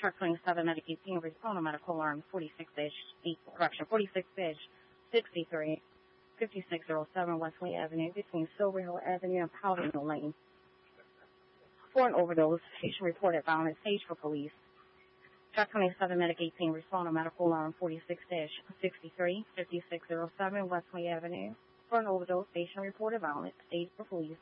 Truck 27 Medicaid team respond to medical alarm 46-63, 5607 Westley Avenue between Silver Hill Avenue and Powder Mill Lane. For an overdose, patient reported violent stage for police. Truck 27 Medicaid team respond to medical alarm 46-63, 5607 Westley Avenue. For an overdose, patient reported violent stage for police.